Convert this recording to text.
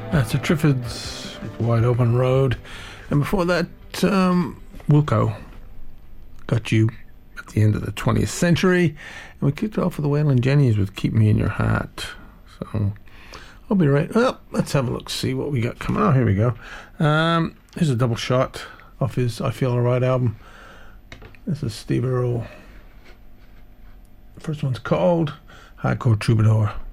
That's the Triffids, Wide Open Road. And before that, Wilco, Got You at the end of the 20th century. And we kicked off with the Waylon Jennings with Keep Me in Your Heart. So I'll be right. Well, let's have a look, see what we got coming. Oh, here we go. Here's a double shot off his I Feel Alright album. This is Steve Earle. The first one's called Hardcore Troubadour.